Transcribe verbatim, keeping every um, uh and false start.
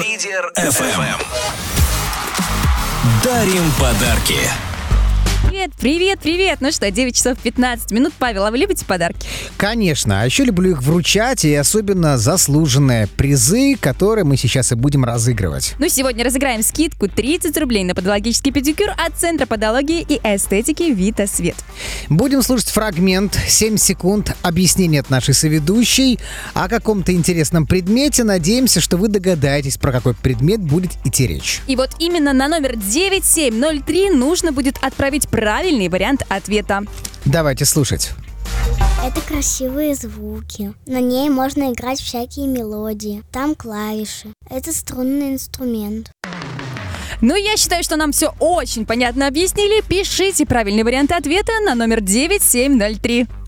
Лидер эф эм. Дарим подарки. Привет, привет, привет. Ну что, девять часов пятнадцать минут. Павел, а вы любите подарки? Конечно, а еще люблю их вручать, и особенно заслуженные призы, которые мы сейчас и будем разыгрывать. Ну, сегодня разыграем скидку тридцать рублей на подологический педикюр от Центра подологии и эстетики Вита Свет. Будем слушать фрагмент, семь секунд, объяснение от нашей соведущей о каком-то интересном предмете. Надеемся, что вы догадаетесь, про какой предмет будет идти речь. И вот именно на номер девять семь ноль три нужно будет отправить правильный вариант ответа. Давайте слушать. Это красивые звуки. На ней можно играть всякие мелодии. Там клавиши. Это струнный инструмент. Ну, я считаю, что нам все очень понятно объяснили. Пишите правильный вариант ответа на номер девять семь ноль три.